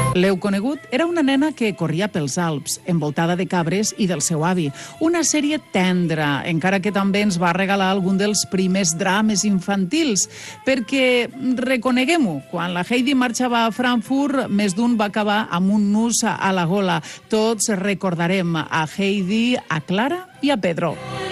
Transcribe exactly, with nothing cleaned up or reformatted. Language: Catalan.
L'heu conegut? Era una nena que corria pels Alps, envoltada de cabres i del seu avi. Una sèrie tendra, encara que també ens va regalar algun dels primers drames infantils, perquè, reconeguem-ho, quan la Heidi marxava a Frankfurt, més d'un va acabar amb un nus a la gola. Tots recordarem a Heidi, a Clara i a Pedro.